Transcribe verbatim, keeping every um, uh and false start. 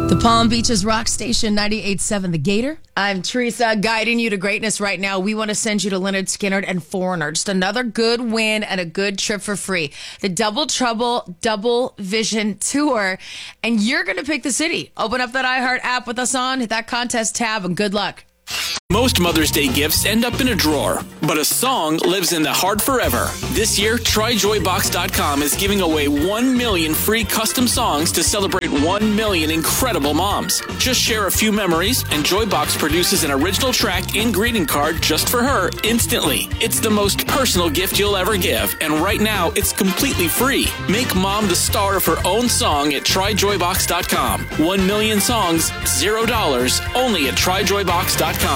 The Palm Beaches Rock Station ninety-eight point seven The Gator. I'm Teresa, guiding you to greatness right now. We want to send you to Lynyrd Skynyrd and Foreigner. Just another good win and a good trip for free. The Double Trouble Double Vision Tour. And you're going to pick the city. Open up that iHeart app with us on, hit that contest tab, and good luck. Most Mother's Day gifts end up in a drawer, but a song lives in the heart forever. This year, Try Joy Box dot com is giving away one million free custom songs to celebrate one million incredible moms. Just share a few memories, and Joybox produces an original track and greeting card just for her instantly. It's the most personal gift you'll ever give, and right now, it's completely free. Make mom the star of her own song at Try Joy Box dot com. One million songs, zero dollars, only at Try Joy Box dot com.